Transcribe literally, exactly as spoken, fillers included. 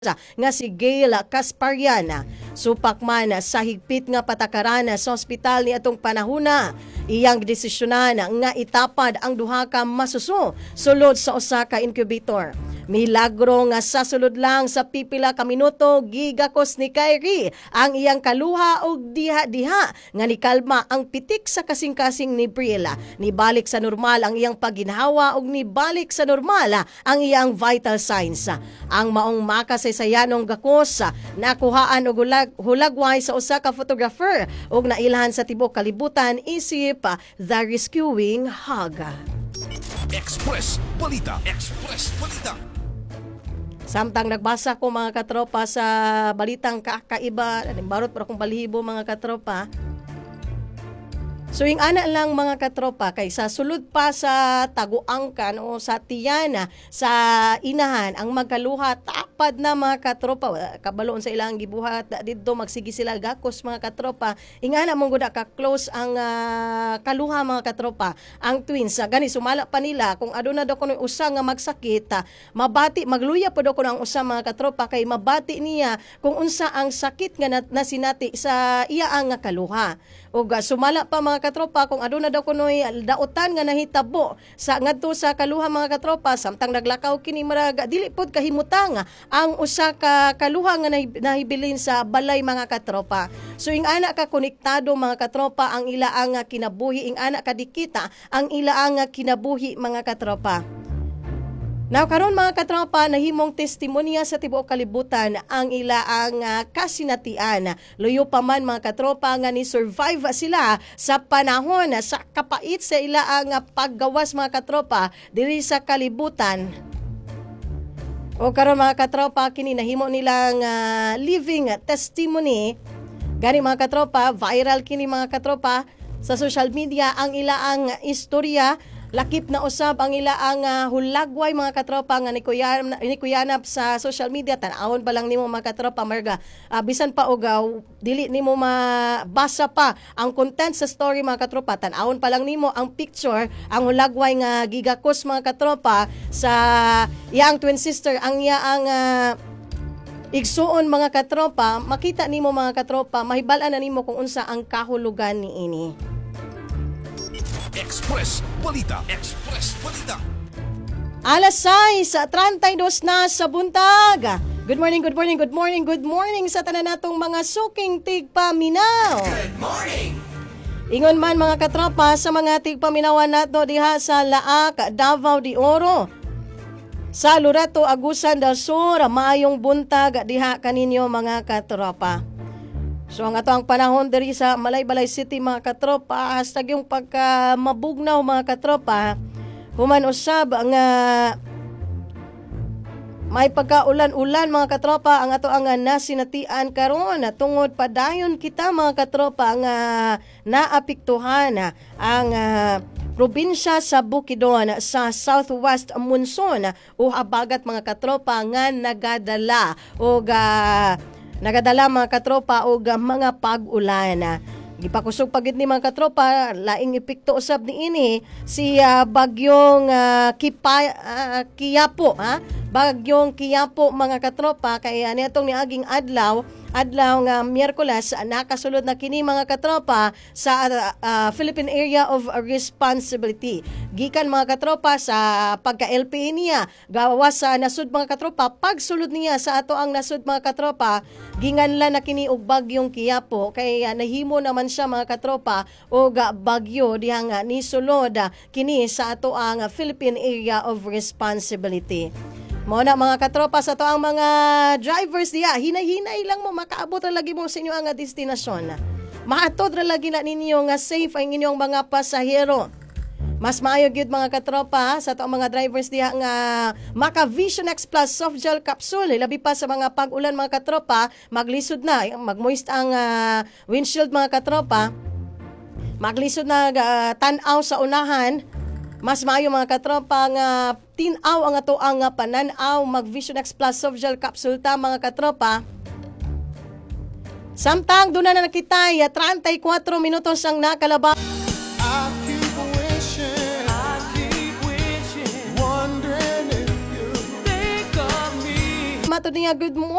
nga si Gail Casparian. Supak man sa higpit nga patakaran sa ospital ni atong panahuna, iyang desisyonan nga itapad ang duha ka masuso sulod sa usa ka incubator. Milagro nga sa sulod lang sa pipila ka minuto gigakos ni Kyrie ang iyang kaluha og diha-diha nga nikalma ang pitik sa kasing-kasing ni Briella. Nibalik sa normal ang iyang pagginhawa og nibalik sa normal ang iyang vital signs. Ang maong makasaysayanong gakos nakuhaan og hulag, hulagway sa usa ka photographer og nailhan sa tibok kalibutan isip the rescuing hug. Express Balita. Express Balita. Samtang nagbasa ko mga katropa sa balitang kakaiba, barot para kong balihibo mga katropa. So yung ana lang mga katropa kaysa sulod pa sa taguangkan o sa tiyana sa inahan ang magkaluha tapad na mga katropa kabaloon sa ilang gibuhat didto magsigi sila gakos mga katropa ingana mong gud ka close ang uh, kaluha mga katropa ang twins uh, gani sumala pa nila kung aduna daw kuno usa nga magsakit uh, mabati magluya pod ko ang usa mga katropa kay mabati niya kung unsa ang sakit nga na, na sinati sa iya ang kaluha ug uh, sumala pa mga katropa kung aduna daw kunoy dautan nga nahitabo sa ngadto sa kaluha mga katropa samtang naglakaw kini marag dili pod kahimutang ang usa ka kaluha nga nahibilin sa balay mga katropa. So ing ana ka konektado mga katropa ang ilaang kinabuhi ing ana ka dikita ang ilaang kinabuhi mga katropa. Now karon mga katropa nahimong testimonya sa tibuok kalibutan ang ilaang uh, kasinatian. Luyo pa man mga katropa nga ni survive sila sa panahon sa kapait sa ilaang uh, paggawas mga katropa diri sa kalibutan. O karon mga katropa kini nahimo nilang uh, living testimony. Gani mga katropa viral kini mga katropa sa social media ang ilaang istorya. Lakip na usab ang ilaang uh, hulagway mga katropa nga nikuyan nikuyanap sa social media tan-awon pa lang nimo mga katropa marga uh, bisan pa og uh, dili nimo mabasa pa ang content sa story mga katropa tan-awon pa lang nimo ang picture ang hulagway nga gigakos mga katropa sa iyang twin sister ang iyaang uh, igsuon mga katropa makita nimo mga katropa mahibal-an na nimo kung unsa ang kahulugan niini. Express Balita. Express Balita. Alas sais, treinta y dos na sa buntag. Good morning, good morning, good morning, good morning sa tanan natong mga suking tigpaminaw. Good morning. Ingon man mga katropa sa mga tigpaminawan nato diha sa Laak, Davao de Oro. Sa Loreto, Agusan del Sur, maayong buntag diha kaninyo mga katropa. So ang ato ang panahon diri sa Malaybalay City mga katropa, hastag yung pagka mabugnaw mga katropa, human usab nga may pagkaulan-ulan mga katropa ang ato ang nasinatian karon tungod padayon kita mga katropa nga naapektuhan ang uh, probinsya sa Bukidnon sa southwest monsoon o habagat mga katropa nga nagadala og uh, nagadala mga katropa og mga pag-ulan. Gipakusog pagid ni mga katropa laing epekto usab niini si uh, bagyong uh, Kipa, uh, Kiyapo ha bagyong Kiyapo mga katropa kay anitong niaging adlaw adlaw nga Miyerkules nakasulod na kini mga katropa sa uh, uh, Philippine Area of Responsibility. Gikan mga katropa sa pagka-L P A niya gawas sa nasud mga katropa pagsulod niya sa ato ang nasud mga katropa ginganlan na kini og bagyong Kiyapo kay uh, nahimo naman siya mga katropa og uh, bagyo dihang uh, nisulod uh, kini sa ato ang uh, Philippine Area of Responsibility. Mao na mga katropa sa to ang mga drivers diya hinay-hinay lang mo makaabot ra lagi mo sa inyo ang destinasyon. Maatod ra lagi na ninyo nga safe ang inyong mga pasahero. Mas maayo gyud mga katropa sa to ang mga drivers diya nga Maka Vision X Plus soft gel capsule labi pa sa mga pag-ulan mga katropa maglisod na magmoist ang uh, windshield mga katropa. Maglisod na uh, tan-aw sa unahan. Mas maayo mga katropa nga tin-aw ang ato ang pananaw mag Vision X Plus soft gel capsule ta mga katropa. Samtang doon na nakitay treinta y cuatro minutos ang nakalabas. ato niya good morning.